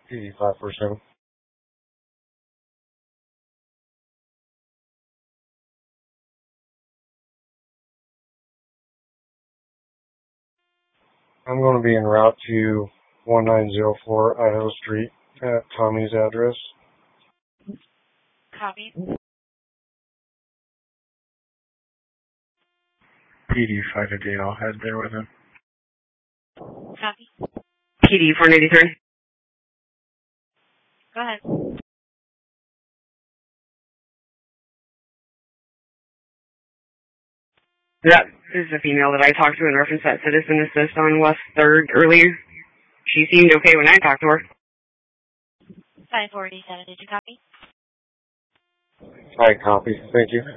85%. I'm going to be en route to 1904 Idaho Street at Tommy's address. Copy. PD 558, I'll head there with him. Copy. PD 493. Go ahead. That is a female that I talked to in reference to that citizen assist on West 3rd earlier. She seemed okay when I talked to her. 547, did you copy? I copy. Thank you.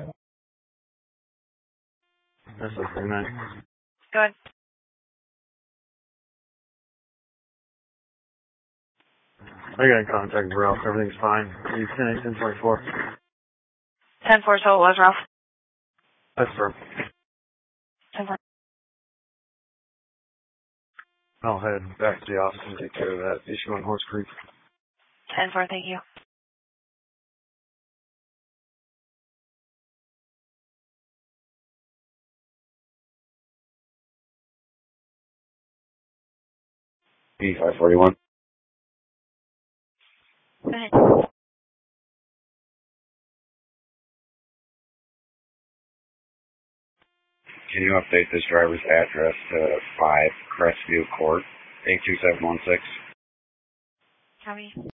This is Renee. Go ahead. I got in contact with Ralph. Everything's fine. He's finished in 24. 10-4, so it was Ralph. That's fair. 10-4. I'll head back to the office and take care of that issue on Horse Creek. 10-4, thank you. PD 541. Go ahead. Can you update this driver's address to 5 Crestview Court, 82716? Copy.